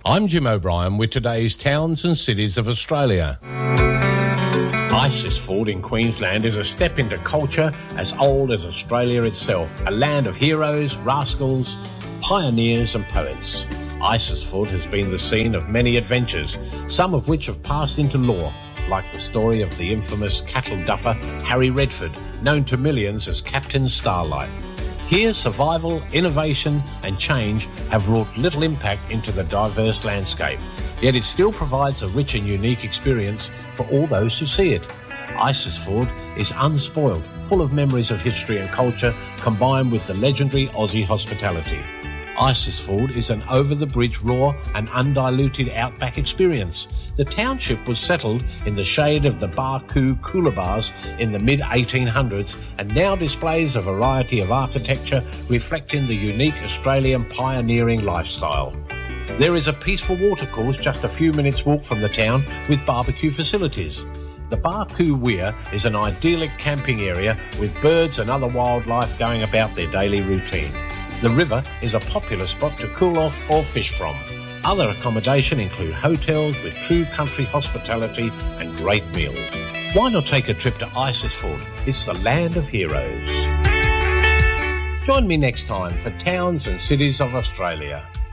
I'm Jim O'Brien with today's Towns and Cities of Australia. Isisford in Queensland is a step into culture as old as Australia itself, a land of heroes, rascals, pioneers and poets. Isisford has been the scene of many adventures, some of which have passed into lore, like the story of the infamous cattle duffer Harry Redford, known to millions as Captain Starlight. Here, survival, innovation and change have wrought little impact into the diverse landscape, yet it still provides a rich and unique experience for all those who see it. Isisford is unspoiled, full of memories of history and culture combined with the legendary Aussie hospitality. Isisford is an over-the-bridge raw and undiluted outback experience. The township was settled in the shade of the Barcoo Coolabahs in the mid-1800s and now displays a variety of architecture reflecting the unique Australian pioneering lifestyle. There is a peaceful watercourse just a few minutes' walk from the town with barbecue facilities. The Barcoo Weir is an idyllic camping area with birds and other wildlife going about their daily routine. The river is a popular spot to cool off or fish from. Other accommodation include hotels with true country hospitality and great meals. Why not take a trip to Isisford? It's the land of heroes. Join me next time for Towns and Cities of Australia.